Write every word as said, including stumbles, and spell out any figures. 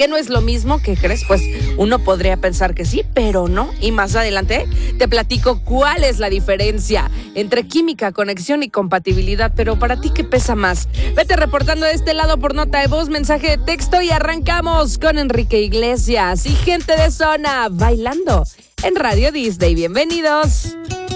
que no es lo mismo? ¿Qué crees? Pues uno podría pensar que sí, pero no. Y más adelante te platico cuál es la diferencia entre química, conexión y compatibilidad. Pero para ti, ¿qué pesa más? Vete reportando de este lado por nota de voz, mensaje de texto y arrancamos con Enrique Iglesias y Gente de Zona bailando en Radio Disney. Bienvenidos.